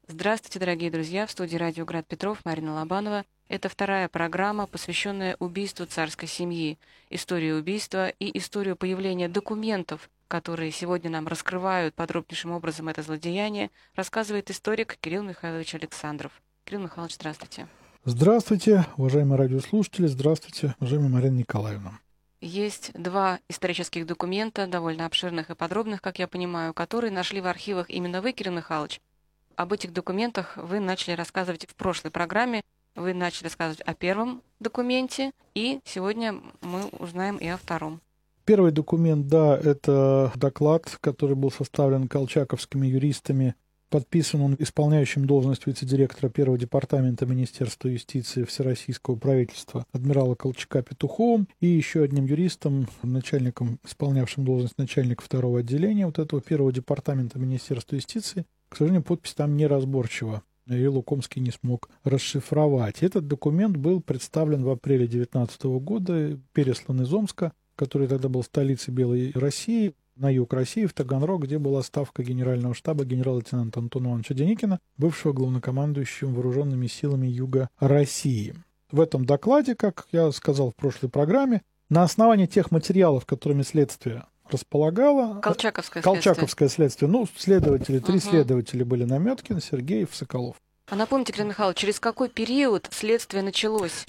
Здравствуйте, дорогие друзья! В студии радио «Град Петров» Марина Лобанова. Это вторая программа, посвященная убийству царской семьи, истории убийства и историю появления документов, которые сегодня нам раскрывают подробнейшим образом это злодеяние, рассказывает историк Кирилл Михайлович Александров. Кирилл Михайлович, здравствуйте. Здравствуйте, уважаемые радиослушатели, здравствуйте, уважаемая Марина Николаевна. Есть два исторических документа, довольно обширных и подробных, как я понимаю, которые нашли в архивах именно вы, Кирилл Михайлович. Об этих документах вы начали рассказывать в прошлой программе. Вы начали рассказывать о первом документе, и сегодня мы узнаем и о втором. Первый документ, да, это доклад, который был составлен колчаковскими юристами. Подписан он исполняющим должность вице-директора первого департамента Министерства юстиции Всероссийского правительства адмирала Колчака Петуховым и еще одним юристом, начальником, исполнявшим должность начальника второго отделения вот этого первого департамента Министерства юстиции. К сожалению, подпись там неразборчива. Ее Лукомский не смог расшифровать. Этот документ был представлен в апреле 1919 года, переслан из Омска, который тогда был столицей Белой России, на юг России, в Таганрог, где была ставка генерального штаба генерал-лейтенанта Антона Ивановича Деникина, бывшего главнокомандующим вооруженными силами Юга России. В этом докладе, как я сказал в прошлой программе, на основании тех материалов, которыми следствие располагало... Колчаковское следствие. Ну, следователи, три следователя были: Наметкин, Сергеев, Соколов. А напомните, Кирилл Михайлович, через какой период следствие началось?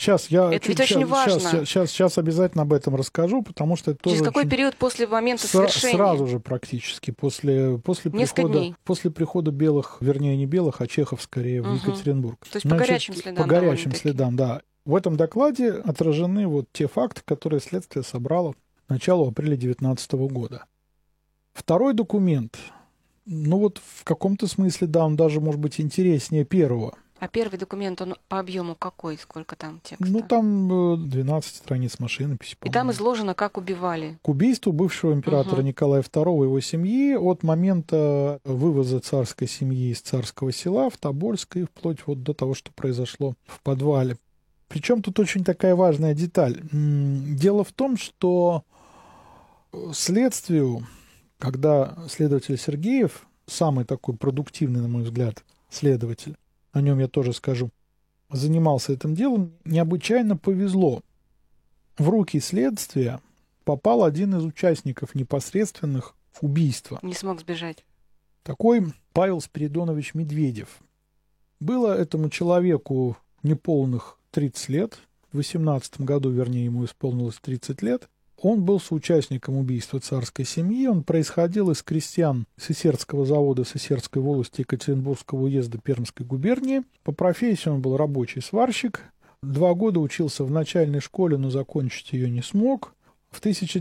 Сейчас обязательно об этом расскажу, потому что это тоже... Через какой период после момента совершения? Сразу же практически, после прихода белых, вернее не белых, а чехов скорее в Екатеринбург. То есть по горячим следам. По горячим следам, да. В этом докладе отражены вот те факты, которые следствие собрало к началу апреля 1919 года. Второй документ... Ну вот в каком-то смысле, да, он даже может быть интереснее первого. А первый документ, он по объему какой? Сколько там текста? Ну там 12 страниц машинописи. И там изложено, как убивали. К убийству бывшего императора Николая II и его семьи от момента вывоза царской семьи из царского села в Тобольск и вплоть вот до того, что произошло в подвале. Причем тут очень такая важная деталь. Дело в том, что следствию, когда следователь Сергеев, самый такой продуктивный, на мой взгляд, следователь, о нем я тоже скажу, занимался этим делом, необычайно повезло. В руки следствия попал один из участников непосредственных убийства. Не смог сбежать. Такой Павел Спиридонович Медведев. Было этому человеку неполных 30 лет. В 18 году, вернее, ему исполнилось 30 лет. Он был соучастником убийства царской семьи. Он происходил из крестьян Сысердского завода Сысердской волости Екатеринбургского уезда Пермской губернии. По профессии он был рабочий сварщик. 2 года учился в начальной школе, но закончить ее не смог. В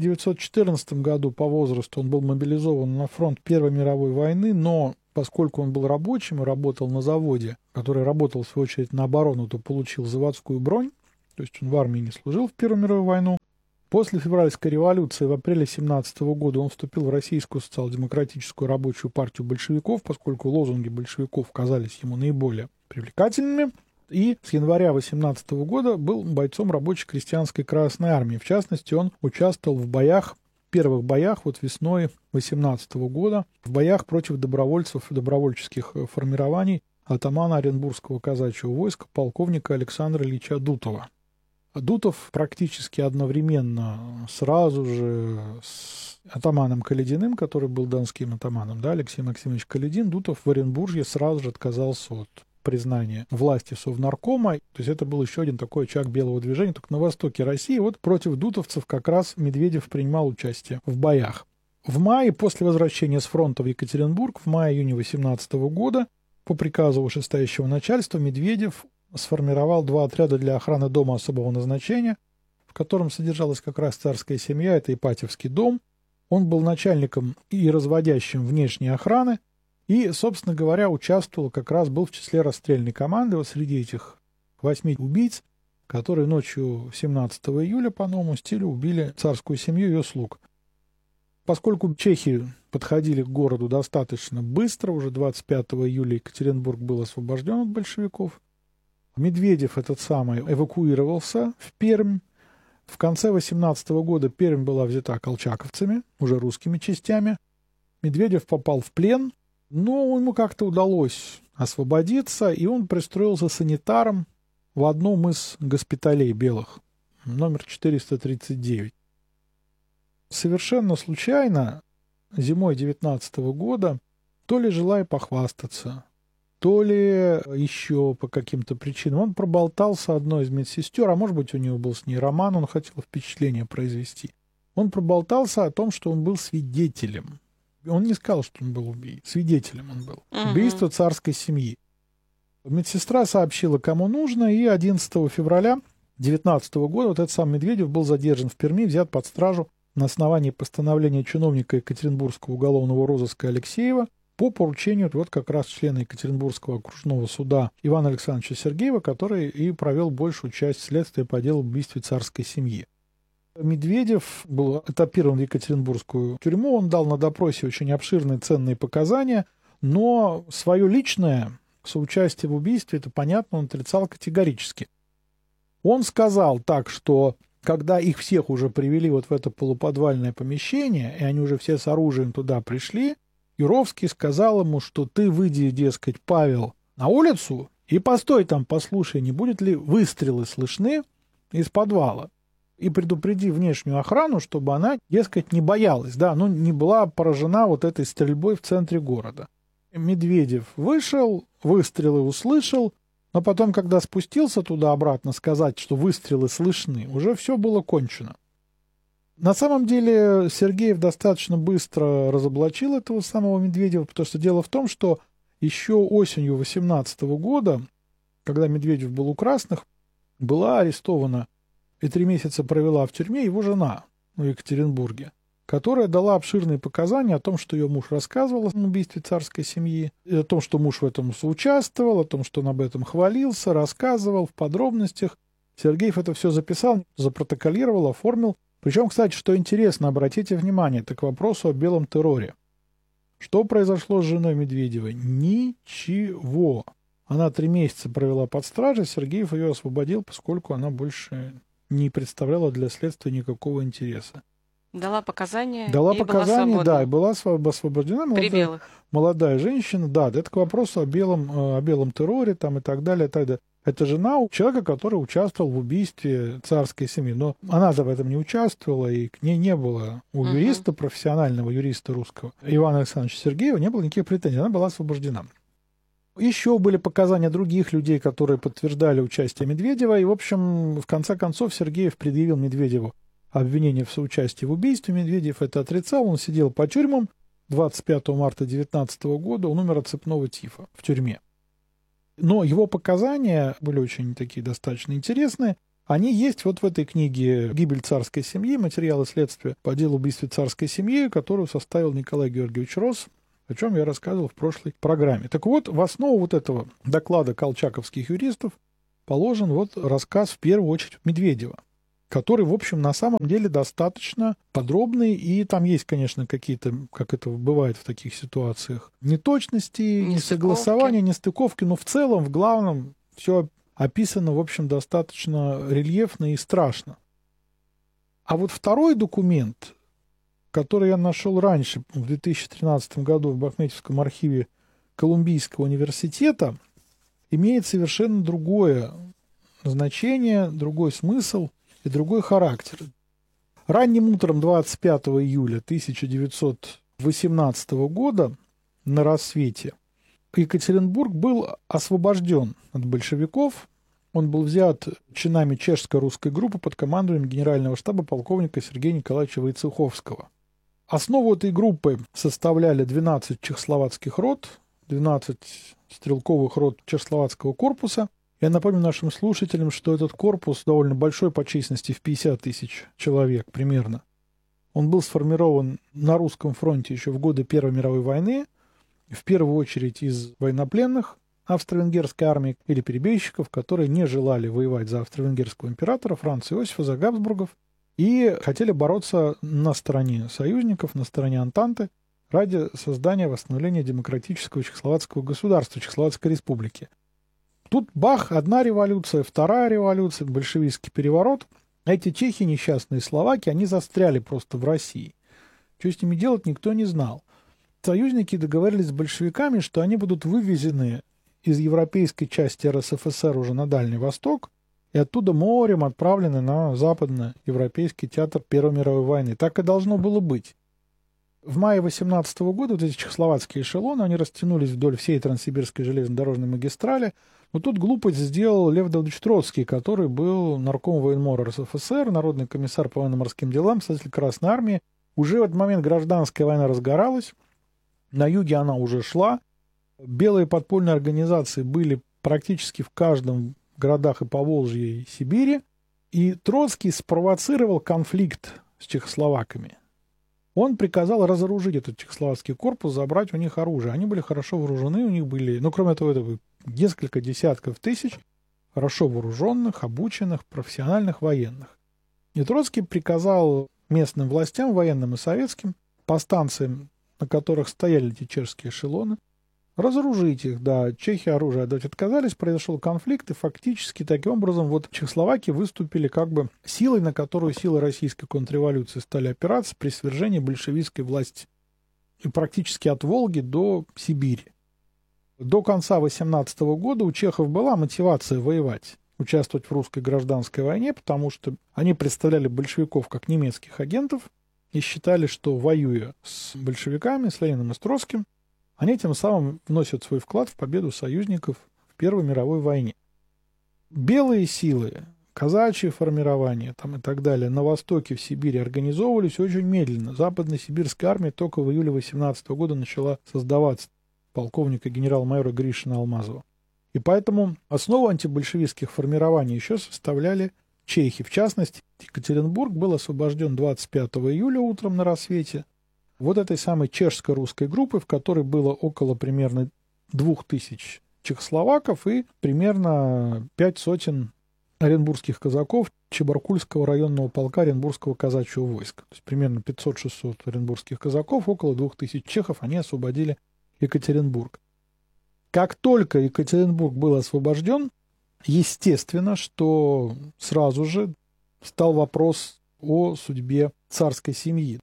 1914 году по возрасту он был мобилизован на фронт Первой мировой войны, но поскольку он был рабочим и работал на заводе, который работал в свою очередь на оборону, то получил заводскую бронь. То есть он в армии не служил в Первую мировую войну. После февральской революции в апреле 1917 года он вступил в Российскую социал-демократическую рабочую партию большевиков, поскольку лозунги большевиков казались ему наиболее привлекательными. И с января 18 года был бойцом рабоче-крестьянской Красной Армии. В частности, он участвовал в первых боях вот весной 18 года, в боях против добровольцев и добровольческих формирований атамана Оренбургского казачьего войска полковника Александра Ильича Дутова. Дутов практически одновременно, сразу же с атаманом Калединым, который был донским атаманом, да, Алексей Максимович Каледин, Дутов в Оренбурге сразу же отказался от признания власти Совнаркома. То есть это был еще один такой очаг белого движения, только на востоке России. Вот против дутовцев как раз Медведев принимал участие в боях. В мае, после возвращения с фронта в Екатеринбург, в мае-июне 18 года, по приказу вышестоящего начальства, Медведев сформировал 2 отряда для охраны дома особого назначения, в котором содержалась как раз царская семья, это Ипатьевский дом. Он был начальником и разводящим внешней охраны, и, собственно говоря, участвовал, как раз был в числе расстрельной команды вот среди этих 8 убийц, которые ночью 17 июля по новому стилю убили царскую семью и ее слуг. Поскольку чехи подходили к городу достаточно быстро, уже 25 июля Екатеринбург был освобожден от большевиков, Медведев этот самый эвакуировался в Пермь. В конце 18 года Пермь была взята колчаковцами, уже русскими частями. Медведев попал в плен, но ему как-то удалось освободиться, и он пристроился санитаром в одном из госпиталей белых, номер 439. Совершенно случайно зимой 19 года, то ли желая похвастаться, то ли еще по каким-то причинам, он проболтался одной из медсестер, а может быть, у него был с ней роман, он хотел впечатление произвести. Он проболтался о том, что он был свидетелем. Он не сказал, что он был убийцей. Свидетелем он был. Убийство царской семьи. Медсестра сообщила, кому нужно, и 11 февраля 19 года вот этот сам Медведев был задержан в Перми, взят под стражу на основании постановления чиновника Екатеринбургского уголовного розыска Алексеева по поручению вот как раз члена Екатеринбургского окружного суда Ивана Александровича Сергеева, который и провел большую часть следствия по делу об убийстве царской семьи. Медведев был этапирован в Екатеринбургскую тюрьму, он дал на допросе очень обширные ценные показания, но свое личное соучастие в убийстве, это понятно, он отрицал категорически. Он сказал так, что когда их всех уже привели вот в это полуподвальное помещение, и они уже все с оружием туда пришли, Юровский сказал ему, что ты выйди, дескать, Павел, на улицу и постой там, послушай, не будет ли выстрелы слышны из подвала. И предупреди внешнюю охрану, чтобы она, дескать, не боялась, да, ну, не была поражена вот этой стрельбой в центре города. Медведев вышел, выстрелы услышал, но потом, когда спустился туда-обратно сказать, что выстрелы слышны, уже все было кончено. На самом деле Сергеев достаточно быстро разоблачил этого самого Медведева, потому что дело в том, что еще осенью 18 года, когда Медведев был у красных, была арестована и 3 месяца провела в тюрьме его жена в Екатеринбурге, которая дала обширные показания о том, что ее муж рассказывал о убийстве царской семьи, и о том, что муж в этом соучаствовал, о том, что он об этом хвалился, рассказывал в подробностях. Сергеев это все записал, запротоколировал, оформил. Причем, кстати, что интересно, обратите внимание, это к вопросу о белом терроре. Что произошло с женой Медведева? Ничего. Она 3 месяца провела под стражей, Сергеев ее освободил, поскольку она больше не представляла для следствия никакого интереса. Дала показания Дала и показания, была да, и была освобождена. При белых. Молодая женщина, да, это к вопросу о белом терроре там, и так далее, и так далее. Это жена человека, который участвовал в убийстве царской семьи. Но она-то в этом не участвовала, и к ней не было у юриста, профессионального юриста русского, Ивана Александровича Сергеева, не было никаких претензий. Она была освобождена. Еще были показания других людей, которые подтверждали участие Медведева. И, в общем, в конце концов, Сергеев предъявил Медведеву обвинение в соучастии в убийстве. Медведев это отрицал. Он сидел по тюрьмам. 25 марта 19 года он умер от цепного тифа в тюрьме. Но его показания были очень такие достаточно интересные. Они есть вот в этой книге «Гибель царской семьи», материалы следствия по делу убийства царской семьи, которую составил Николай Георгиевич Росс, о чем я рассказывал в прошлой программе. Так вот, в основу вот этого доклада колчаковских юристов положен вот рассказ в первую очередь Медведева, который, в общем, на самом деле достаточно подробный, и там есть, конечно, какие-то, как это бывает в таких ситуациях, неточности, несогласования, нестыковки, но в целом, в главном, все описано, в общем, достаточно рельефно и страшно. А вот второй документ, который я нашел раньше, в 2013 году в Бахметьевском архиве Колумбийского университета, имеет совершенно другое значение, другой смысл и другой характер. Ранним утром 25 июля 1918 года на рассвете Екатеринбург был освобожден от большевиков. Он был взят чинами чешско-русской группы под командованием генерального штаба полковника Сергея Николаевича Войцеховского. Основу этой группы составляли 12 чехословацких рот, 12 стрелковых рот Чехословацкого корпуса. Я напомню нашим слушателям, что этот корпус довольно большой по численности, в 50 тысяч человек примерно. Он был сформирован на русском фронте еще в годы Первой мировой войны, в первую очередь из военнопленных австро-венгерской армии или перебежчиков, которые не желали воевать за австро-венгерского императора Франца Иосифа, за Габсбургов, и хотели бороться на стороне союзников, на стороне Антанты, ради создания, восстановления демократического чехословацкого государства, Чехословацкой республики. Тут бах, одна революция, вторая революция, большевистский переворот. Эти чехи, несчастные словаки, они застряли просто в России. Что с ними делать, никто не знал. Союзники договорились с большевиками, что они будут вывезены из европейской части РСФСР уже на Дальний Восток, и оттуда морем отправлены на западноевропейский театр Первой мировой войны. Так и должно было быть. В мае 18 года вот эти чехословацкие эшелоны, они растянулись вдоль всей Транссибирской железнодорожной магистрали. Но тут глупость сделал Лев Давыдович Троцкий, который был нарком военмора РСФСР, народный комиссар по военно-морским делам, председатель Красной Армии. Уже в этот момент гражданская война разгоралась, на юге она уже шла. Белые подпольные организации были практически в каждом городах и Поволжье, и Сибири. И Троцкий спровоцировал конфликт с чехословаками. Он приказал разоружить этот чехословацкий корпус, забрать у них оружие. Они были хорошо вооружены, у них были, кроме того, это несколько десятков тысяч хорошо вооруженных, обученных, профессиональных военных. И Троцкий приказал местным властям, военным и советским, по станциям, на которых стояли эти чешские эшелоны, разоружить их, да. Чехи оружие отдать отказались, произошел конфликт, и фактически таким образом вот чехословаки выступили как бы силой, на которую силы российской контрреволюции стали опираться при свержении большевистской власти. И практически от Волги до Сибири. До конца 18 года у чехов была мотивация воевать, участвовать в русской гражданской войне, потому что они представляли большевиков как немецких агентов и считали, что, воюя с большевиками, с Лениным и с Троцким, они тем самым вносят свой вклад в победу союзников в Первой мировой войне. Белые силы, казачьи формирования и так далее на востоке, в Сибири, организовывались очень медленно. Западно-сибирская армия только в июле 18 года начала создаваться, полковника генерал-майора Гришина Алмазова. И поэтому основу антибольшевистских формирований еще составляли чехи. В частности, Екатеринбург был освобожден 25 июля утром на рассвете вот этой самой чешско-русской группы, в которой было около примерно 2000 чехословаков и примерно 5 сотен оренбургских казаков Чебаркульского районного полка Оренбургского казачьего войска. То есть примерно 500-600 оренбургских казаков, около 2000 чехов, они освободили Екатеринбург. Как только Екатеринбург был освобожден, естественно, что сразу же стал вопрос о судьбе царской семьи.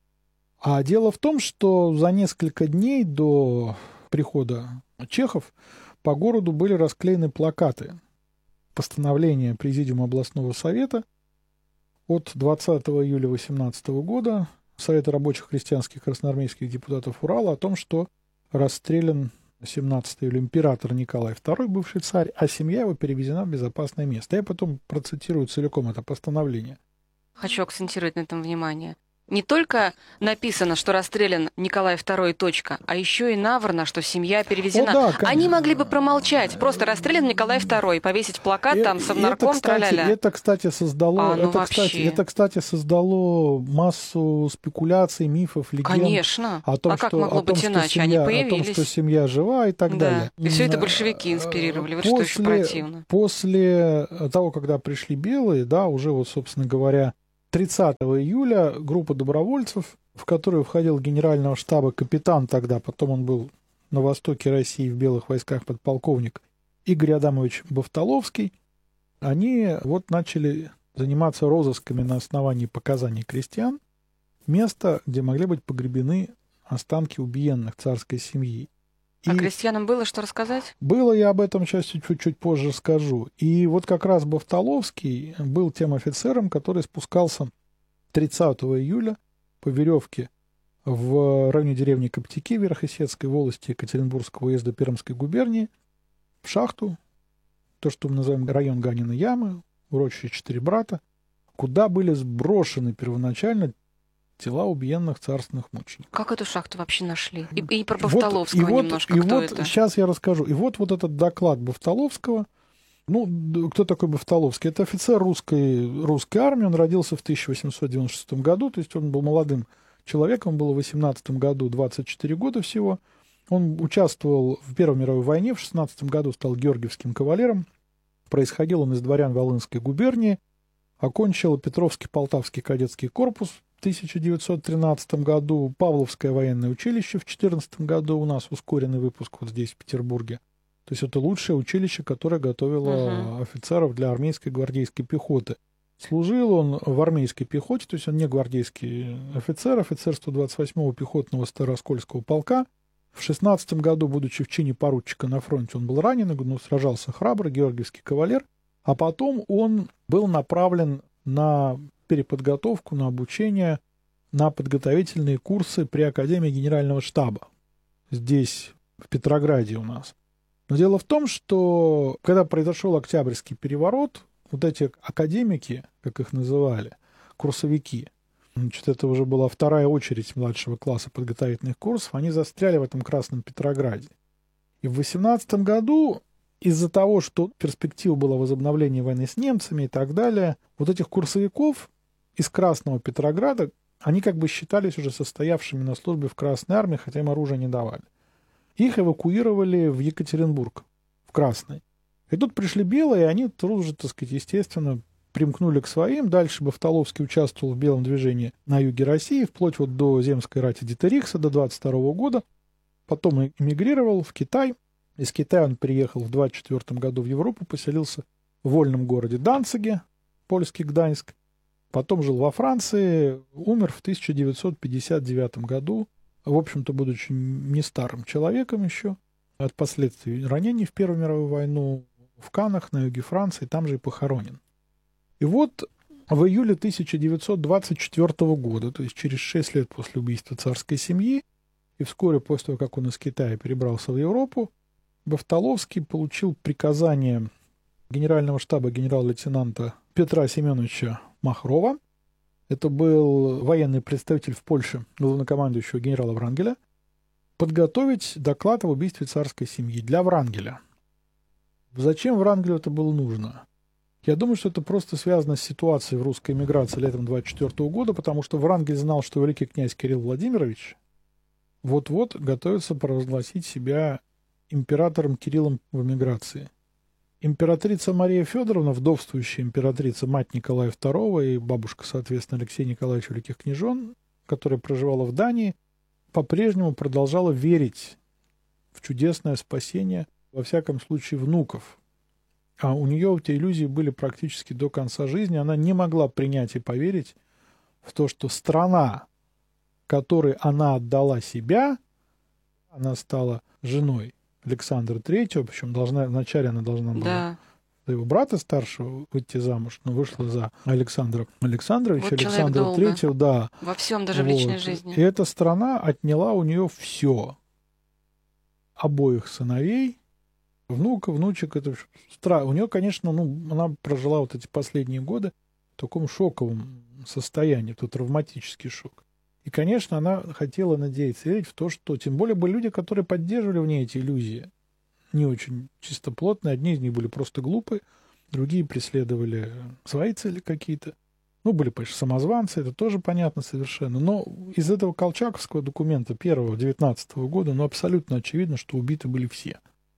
А дело в том, что за несколько дней до прихода чехов по городу были расклеены плакаты. Постановление Президиума областного совета от 20 июля 18 года Совета рабочих крестьянских красноармейских депутатов Урала о том, что расстрелян 17 июля император Николай II, бывший царь, а семья его перевезена в безопасное место. Я потом процитирую целиком это постановление. Хочу акцентировать на этом внимание. Не только написано, что расстрелян Николай II, точка, а еще и наврано, что семья перевезена. Да, они могли бы промолчать, просто расстрелян Николай II, повесить плакат там совнарком, траля-ля. Это, кстати, создало, создало массу спекуляций, мифов, легенд. Конечно. О том, как могло быть иначе? Они появились. О том, что семья жива и так далее. И все это большевики инспирировали. Вот что еще противно. После того, когда пришли белые, да, уже вот, собственно говоря, 30 июля группа добровольцев, в которую входил генерального штаба капитан тогда, потом он был на востоке России в белых войсках подполковник Игорь Адамович Бавтоловский, они вот начали заниматься розысками на основании показаний крестьян места, где могли быть погребены останки убиенных царской семьи. А крестьянам было что рассказать? Было, я об этом сейчас чуть позже скажу. И вот как раз Бавтоловский был тем офицером, который спускался 30 июля по веревке в районе деревни Коптяки Верхесецкой волости Екатеринбургского уезда Пермской губернии в шахту, то, что мы называем район Ганиной ямы, урочище Четыре брата, куда были сброшены первоначально тела убиенных царственных мучеников. Как эту шахту вообще нашли? И про Бавтоловского немножко, кто это? Сейчас я расскажу. И вот этот доклад Бавтоловского. Кто такой Бавтоловский? Это офицер русской армии. Он родился в 1896 году, то есть он был молодым человеком, было в 18 году 24 года всего. Он участвовал в Первой мировой войне, в 16 году стал георгиевским кавалером. Происходил он из дворян Волынской губернии. Окончил Петровский Полтавский кадетский корпус в 1913 году, Павловское военное училище в 2014 году, у нас ускоренный выпуск вот здесь, в Петербурге. То есть это лучшее училище, которое готовило офицеров для армейской гвардейской пехоты. Служил он в армейской пехоте, то есть он не гвардейский офицер 128-го пехотного Староскольского полка. В 16 году, будучи в чине поручика на фронте, он был ранен, но сражался храбро, георгиевский кавалер. А потом он был направлен на переподготовку, на обучение, на подготовительные курсы при Академии Генерального штаба. Здесь, в Петрограде у нас. Но дело в том, что когда произошел Октябрьский переворот, вот эти академики, как их называли, курсовики, значит, это уже была вторая очередь младшего класса подготовительных курсов, они застряли в этом Красном Петрограде. И в 18 году из-за того, что перспектива была возобновления войны с немцами и так далее, вот этих курсовиков из Красного Петрограда, они как бы считались уже состоявшими на службе в Красной армии, хотя им оружие не давали. Их эвакуировали в Екатеринбург, в Красный. И тут пришли белые, и они тут же, так сказать, естественно, примкнули к своим. Дальше Бафтоловский участвовал в белом движении на юге России, вплоть вот до земской рати Дитерихса, до 22 года. Потом эмигрировал в Китай. Из Китая он приехал в 24 году в Европу, поселился в вольном городе Данциге, польский Гданьск. Потом жил во Франции, умер в 1959 году, в общем-то, будучи не старым человеком еще, от последствий ранений в Первую мировую войну, в Каннах, на юге Франции, там же и похоронен. И вот в июле 1924 года, то есть через 6 лет после убийства царской семьи, и вскоре после того, как он из Китая перебрался в Европу, Бафтоловский получил приказание генерального штаба генерал-лейтенанта Петра Семеновича Махрова. Это был военный представитель в Польше, главнокомандующего генерала Врангеля, подготовить доклад об убийстве царской семьи для Врангеля. Зачем Врангелю это было нужно? Я думаю, что это просто связано с ситуацией в русской эмиграции летом 1924 года, потому что Врангель знал, что великий князь Кирилл Владимирович вот-вот готовится провозгласить себя императором Кириллом в эмиграции. Императрица Мария Федоровна, вдовствующая императрица, мать Николая II и бабушка, соответственно, Алексея Николаевича Великих княжон, которая проживала в Дании, по-прежнему продолжала верить в чудесное спасение, во всяком случае, внуков. А у нее эти иллюзии были практически до конца жизни. Она не могла принять и поверить в то, что страна, которой она отдала себя, она стала женой Александра III, причем вначале она должна была за его брата старшего выйти замуж, но вышла за Александра Александровича. Вот Александра III, да. Во всем, даже в личной жизни. И эта страна отняла у нее все. Обоих сыновей, внука, внучек. Это у нее, конечно, она прожила вот эти последние годы в таком шоковом состоянии, тут травматический шок. И, конечно, она хотела надеяться, верить в то, что... Тем более были люди, которые поддерживали в ней эти иллюзии. Не очень чистоплотные. Одни из них были просто глупые, другие преследовали свои цели какие-то. Были, конечно, самозванцы, это тоже понятно совершенно. Но из этого колчаковского документа первого, 19 года, абсолютно очевидно, что убиты были все.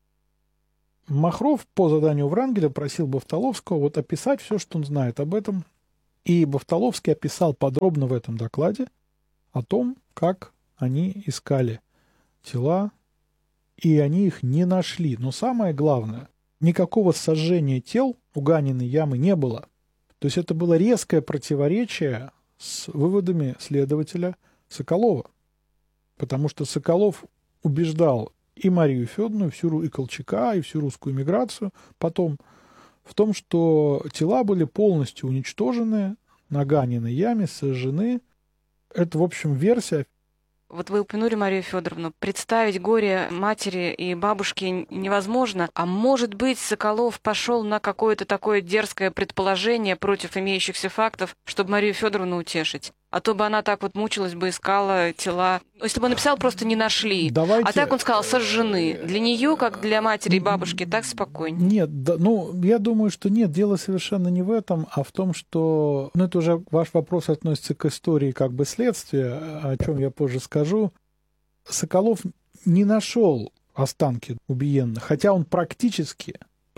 Махров по заданию Врангеля просил Бафтоловского описать все, что он знает об этом. И Бафтоловский описал подробно в этом докладе о том, как они искали тела, и они их не нашли. Но самое главное, никакого сожжения тел у Ганиной ямы не было. То есть это было резкое противоречие с выводами следователя Соколова. Потому что Соколов убеждал и Марию Федоровну, и Колчака, и всю русскую эмиграцию потом в том, что тела были полностью уничтожены на Ганиной яме, сожжены. Это, в общем, версия. Вот вы упомянули Марию Федоровну. Представить горе матери и бабушки невозможно. А может быть, Соколов пошел на какое-то такое дерзкое предположение против имеющихся фактов, чтобы Марию Федоровну утешить? А то бы она так мучилась бы, искала тела. Если бы он написал, просто не нашли. Давайте... А так он сказал, сожжены. Для нее, как для матери и бабушки, так спокойнее. Нет, я думаю, что нет, дело совершенно не в этом, а в том, что... это уже ваш вопрос относится к истории как бы следствия, о чем я позже скажу. Соколов не нашел останки убиенных, хотя он практически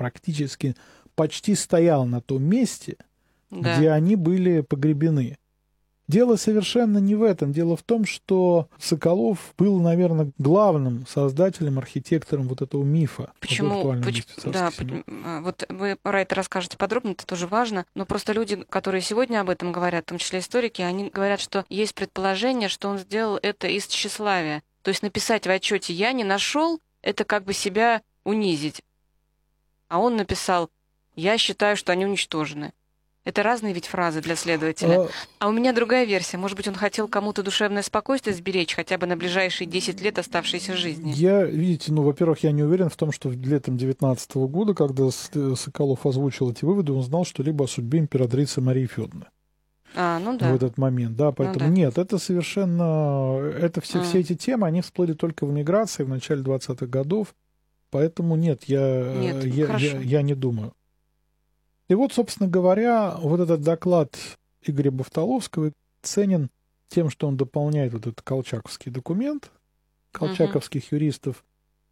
почти стоял на том месте, где они были погребены. Дело совершенно не в этом. Дело в том, что Соколов был, наверное, главным создателем, архитектором вот этого мифа. Почему? Да, вот вы про это расскажете подробно, это тоже важно. Но просто люди, которые сегодня об этом говорят, в том числе историки, они говорят, что есть предположение, что он сделал это из тщеславия. То есть написать в отчете «я не нашел» — это как бы себя унизить. А он написал «я считаю, что они уничтожены». Это разные ведь фразы для следователя. А у меня другая версия. Может быть, он хотел кому-то душевное спокойствие сберечь хотя бы на ближайшие 10 лет оставшейся жизни. Видите, во-первых, я не уверен в том, что летом 2019 года, когда Соколов озвучил эти выводы, он знал что-либо о судьбе императрицы Марии Федоровны. Ну да. В этот момент, да, поэтому нет, это совершенно, все эти темы, они всплыли только в эмиграции в начале 20-х годов, поэтому нет, я не думаю. И вот, собственно говоря, вот этот доклад Игоря Бафтоловского ценен тем, что он дополняет вот этот колчаковский документ колчаковских юристов.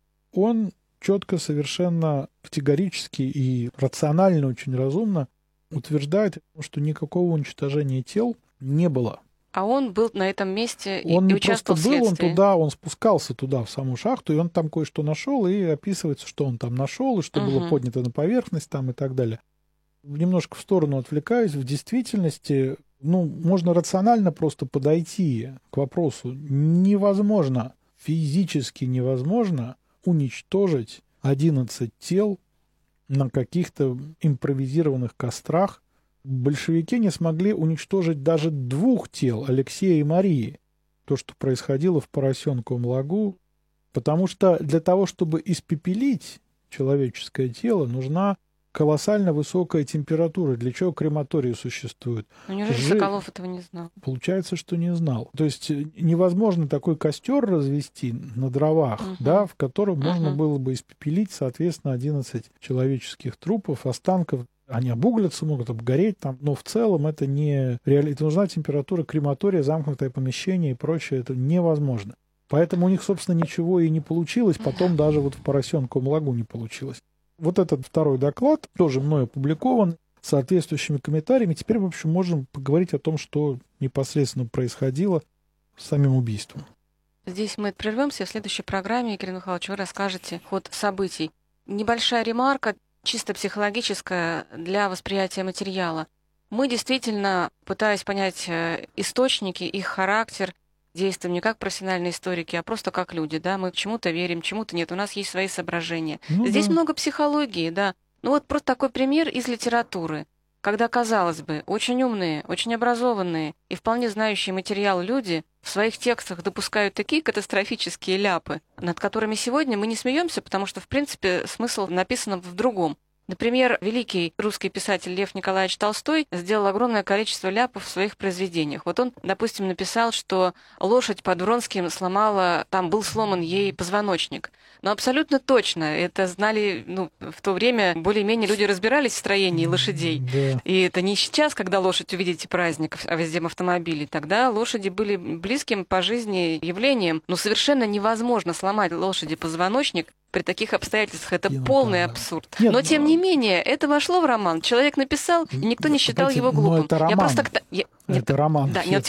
Он четко, совершенно категорически и рационально, очень разумно утверждает, что никакого уничтожения тел не было. А он был на этом месте и он участвовал в следствии? Он спускался туда, в саму шахту, и он там кое-что нашел, и описывается, что он там нашел, и что было поднято на поверхность там и так далее. Немножко в сторону отвлекаюсь. В действительности, можно рационально просто подойти к вопросу. Невозможно, физически невозможно уничтожить 11 тел на каких-то импровизированных кострах. Большевики не смогли уничтожить даже 2 тел, Алексея и Марии. То, что происходило в Поросенковом лагу. Потому что для того, чтобы испепелить человеческое тело, нужна колоссально высокая температура. Для чего крематории существуют? Неужели Соколов этого не знал? Получается, что не знал. То есть невозможно такой костер развести на дровах, в котором можно было бы испепелить, соответственно, 11 человеческих трупов, останков. Они обуглятся, могут обгореть там, но в целом это не реально. Это нужна температура крематория, замкнутое помещение и прочее. Это невозможно. Поэтому у них, собственно, ничего и не получилось. Потом даже вот в Поросенковом лагу не получилось. Вот этот второй доклад тоже мною опубликован с соответствующими комментариями. Теперь, в общем, можем поговорить о том, что непосредственно происходило с самим убийством. Здесь мы прервемся. В следующей программе, Игорь Михайлович, вы расскажете ход событий. Небольшая ремарка, чисто психологическая, для восприятия материала. Мы действительно, пытаясь понять источники, их характер, действуем не как профессиональные историки, а просто как люди, да, мы чему-то верим, чему-то нет, у нас есть свои соображения. Здесь много психологии, да. Вот просто такой пример из литературы, когда, казалось бы, очень умные, очень образованные и вполне знающие материал люди в своих текстах допускают такие катастрофические ляпы, над которыми сегодня мы не смеемся, потому что, в принципе, смысл написан в другом. Например, великий русский писатель Лев Николаевич Толстой сделал огромное количество ляпов в своих произведениях. Вот он, допустим, написал, что лошадь под Вронским сломала, там был сломан ей позвоночник. Но абсолютно точно, это знали, в то время более-менее люди разбирались в строении лошадей. Да. И это не сейчас, когда лошадь увидите праздник, а везде автомобили. Тогда лошади были близким по жизни явлением. Но совершенно невозможно сломать лошади позвоночник при таких обстоятельствах. Это полный абсурд. Но, тем не менее, это вошло в роман. Человек написал, и никто не считал его глупым. Это роман. Это роман. Да, нет,